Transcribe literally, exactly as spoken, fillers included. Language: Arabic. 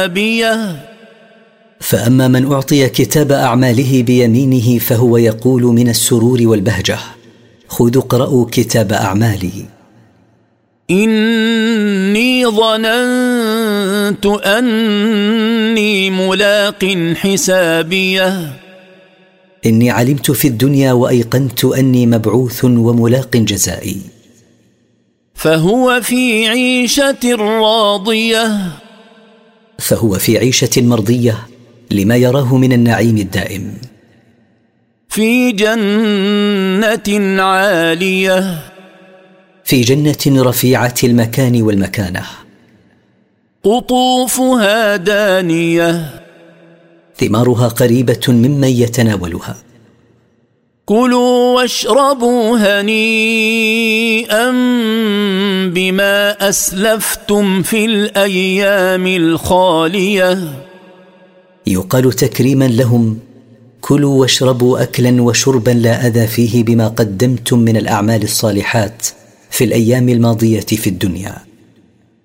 بيه. فأما من أعطي كتاب أعماله بيمينه فهو يقول من السرور والبهجة: خذوا اقرءوا كتاب أعمالي، إني ظننت أني ملاق حسابيه. إني علمت في الدنيا وأيقنت أني مبعوث وملاق جزائي. فهو في عيشة راضية. فهو في عيشة مرضية لما يراه من النعيم الدائم. في جنة عالية. في جنة رفيعة المكان والمكانة. قطوفها دانية. ثمارها قريبة ممن يتناولها. كلوا واشربوا هنيئا بما أسلفتم في الأيام الخالية. يقال تكريما لهم: كلوا واشربوا أكلا وشربا لا أذى فيه بما قدمتم من الأعمال الصالحات في الأيام الماضية في الدنيا.